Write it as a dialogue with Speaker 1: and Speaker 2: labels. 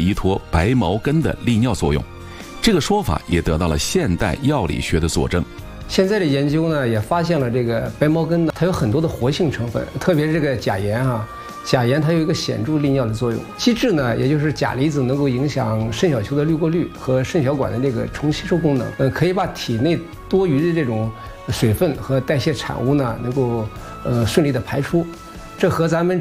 Speaker 1: 依托白茅根的利尿作用。这个说法也得到了现代药理学的佐证。
Speaker 2: 现在的研究呢，也发现了这个白茅根呢，它有很多的活性成分，特别是这个钾盐啊。钾盐它有一个显著利尿的作用，机制呢，也就是钾离子能够影响肾小球的滤过率和肾小管的这个重吸收功能，可以把体内多余的这种水分和代谢产物呢，能够顺利的排出，这和咱们